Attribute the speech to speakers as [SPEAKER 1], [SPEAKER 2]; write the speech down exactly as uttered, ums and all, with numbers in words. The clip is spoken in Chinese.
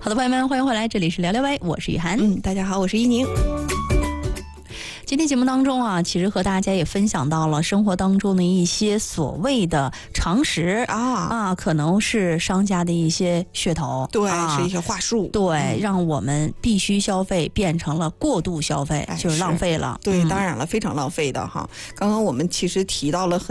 [SPEAKER 1] 好的，朋友们，欢迎回来，这里是聊聊歪，我是雨涵。
[SPEAKER 2] 嗯，大家好，我是依宁。
[SPEAKER 1] 今天节目当中啊，其实和大家也分享到了生活当中的一些所谓的常识啊啊，可能是商家的一些噱头，
[SPEAKER 2] 对，
[SPEAKER 1] 啊、
[SPEAKER 2] 是一些话术，
[SPEAKER 1] 对、
[SPEAKER 2] 嗯，
[SPEAKER 1] 让我们必须消费变成了过度消费，
[SPEAKER 2] 哎、
[SPEAKER 1] 就是浪费了。
[SPEAKER 2] 对、
[SPEAKER 1] 嗯，
[SPEAKER 2] 当然了，非常浪费的哈。刚刚我们其实提到了很